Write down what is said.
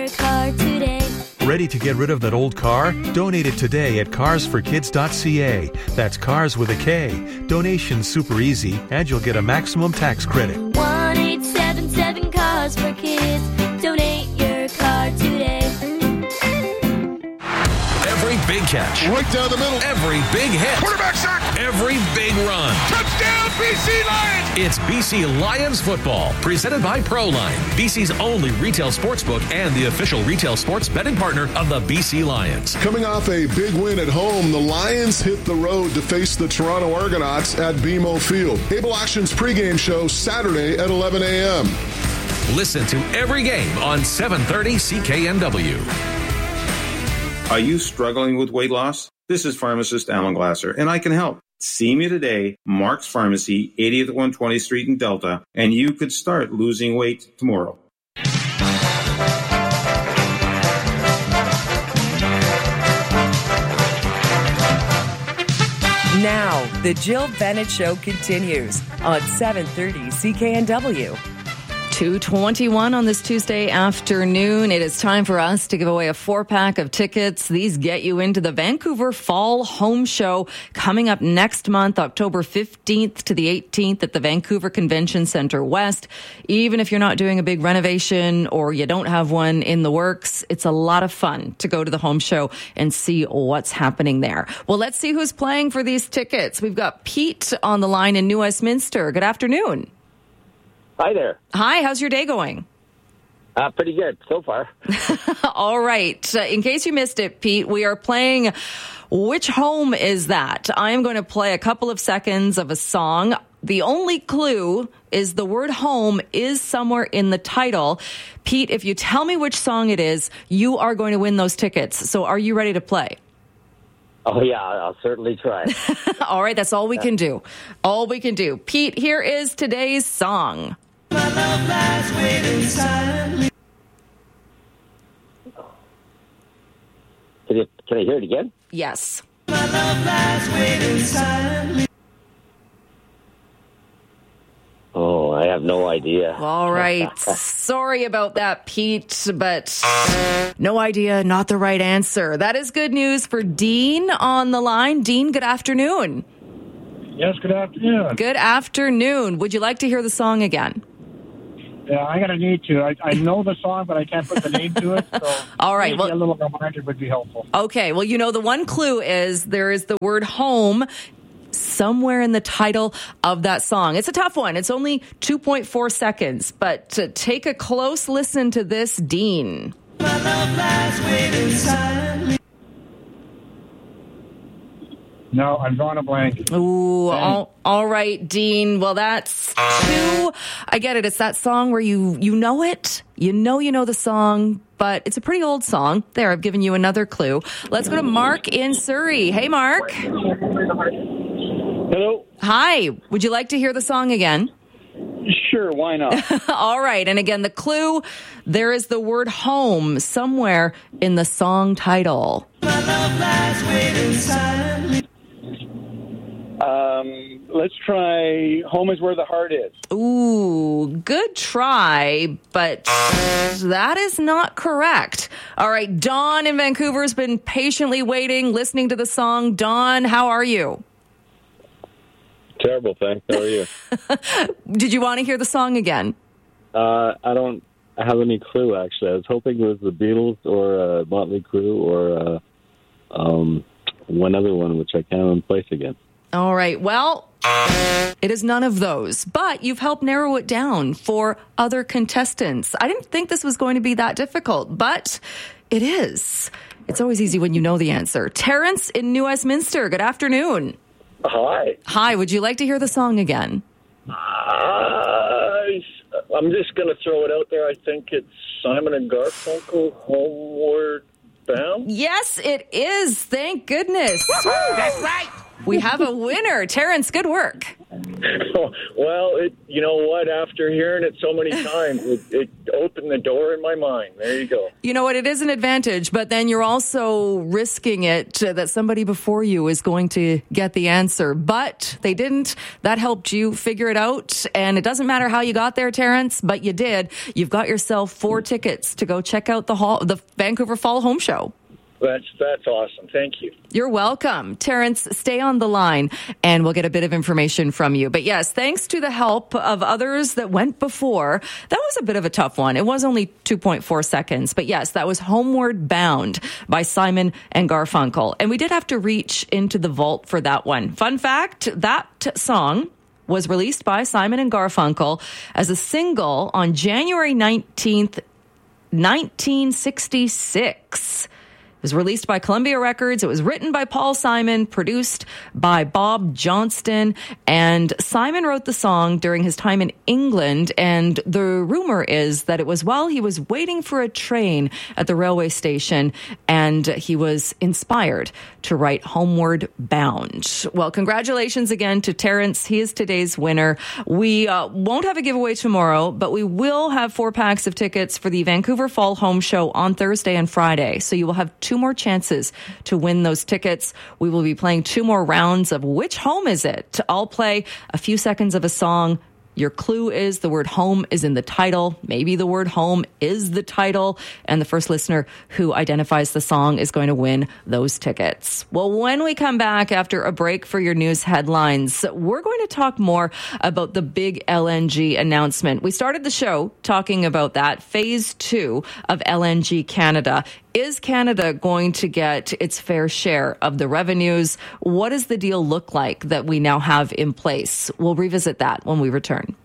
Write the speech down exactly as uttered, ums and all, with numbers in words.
car today. Ready to get rid of that old car? Donate it today at cars for kids dot c a. That's cars with a K. Donation's super easy, and you'll get a maximum tax credit. one eight seven seven Cars for Kids. Donate your car today. Every big catch. Right down the middle. Every big hit. Quarterback sack. Every big run. Touchdown, B C Lions. It's B C Lions football, presented by Proline, B C's only retail sportsbook and the official retail sports betting partner of the B C Lions. Coming off a big win at home, the Lions hit the road to face the Toronto Argonauts at B M O Field. Able Action's pregame show Saturday at eleven a.m. Listen to every game on seven thirty C K N W. Are you struggling with weight loss? This is pharmacist Alan Glasser, and I can help. See me today, Mark's Pharmacy, eightieth one twentieth Street in Delta, and you could start losing weight tomorrow. Now, the Jill Bennett Show continues on seven thirty C K N W. two twenty-one on this Tuesday afternoon. It is time for us to give away a four-pack of tickets. These get you into the Vancouver Fall Home Show coming up next month, October fifteenth to the eighteenth at the Vancouver Convention Centre West. Even if you're not doing a big renovation or you don't have one in the works, it's a lot of fun to go to the home show and see what's happening there. Well, let's see who's playing for these tickets. We've got Pete on the line in New Westminster. Good afternoon. Hi there. Hi, how's your day going? Uh, pretty good so far. All right. Uh, in case you missed it, Pete, we are playing Which Home Is That? I am going to play a couple of seconds of a song. The only clue is the word home is somewhere in the title. Pete, if you tell me which song it is, you are going to win those tickets. So are you ready to play? Oh, yeah, I'll certainly try. All right, that's all we can do. All we can do. Pete, here is today's song. My love lies waiting silently. Can, you, can I hear it again? Yes. My love lies waiting silently. Oh, I have no idea. All right. Sorry about that, Pete, but no idea, not the right answer. That is good news for Dean on the line. Dean, good afternoon. Yes, good afternoon. Good afternoon. Would you like to hear the song again? Yeah, I'm going to need to. I, I know the song, but I can't put the name to it. So all right. Maybe well, a little reminder would be helpful. Okay. Well, you know, the one clue is there is the word home somewhere in the title of that song. It's a tough one. It's only two point four seconds, but to take a close listen to this, Dean. My love lies waiting silently. No, I'm drawing a blank. Ooh, all, all right, Dean. Well, that's two. I get it. It's that song where you, you know it. You know you know the song, but it's a pretty old song. There, I've given you another clue. Let's go to Mark in Surrey. Hey, Mark. Hello. Hi. Would you like to hear the song again? Sure, why not? All right. And again, the clue, there is the word home somewhere in the song title. My love lies waiting silently. Um, let's try Home is Where the Heart Is. Ooh, good try, but that is not correct. All right, Dawn in Vancouver has been patiently waiting, listening to the song. Dawn, how are you? Terrible, thanks. How are you? Did you want to hear the song again? Uh, I don't have any clue, actually. I was hoping it was the Beatles or uh, Motley Crue or uh, um, one other one, which I can't place again. All right. Well, it is none of those, but you've helped narrow it down for other contestants. I didn't think this was going to be that difficult, but it is. It's always easy when you know the answer. Terrence in New Westminster, good afternoon. Hi. Hi. Would you like to hear the song again? Uh, I'm just going to throw it out there. I think it's Simon and Garfunkel, Homeward Bound. Yes, it is. Thank goodness. Woo-hoo, that's right. We have a winner. Terrence, good work. Well, it, you know what? After hearing it so many times, it, it opened the door in my mind. There you go. You know what? It is an advantage, but then you're also risking it uh, that somebody before you is going to get the answer. But they didn't. That helped you figure it out. And it doesn't matter how you got there, Terrence, but you did. You've got yourself four tickets to go check out the hall, the Vancouver Fall Home Show. That's that's awesome. Thank you. You're welcome. Terrence, stay on the line and we'll get a bit of information from you. But yes, thanks to the help of others that went before, that was a bit of a tough one. It was only two point four seconds. But yes, that was Homeward Bound by Simon and Garfunkel. And we did have to reach into the vault for that one. Fun fact, that song was released by Simon and Garfunkel as a single on January nineteenth, nineteen sixty-six. It was released by Columbia Records. It was written by Paul Simon, produced by Bob Johnston. And Simon wrote the song during his time in England. And the rumor is that it was while he was waiting for a train at the railway station. And he was inspired to write Homeward Bound. Well, congratulations again to Terrence. He is today's winner. We uh, won't have a giveaway tomorrow, but we will have four packs of tickets for the Vancouver Fall Home Show on Thursday and Friday. So you will have two more chances to win those tickets. We will be playing two more rounds of Which Home Is It? I'll play a few seconds of a song. Your clue is the word home is in the title. Maybe the word home is the title. And the first listener who identifies the song is going to win those tickets. Well, when we come back after a break for your news headlines, we're going to talk more about the big L N G announcement. We started the show talking about that, phase two of L N G Canada. Is Canada going to get its fair share of the revenues? What does the deal look like that we now have in place? We'll revisit that when we return.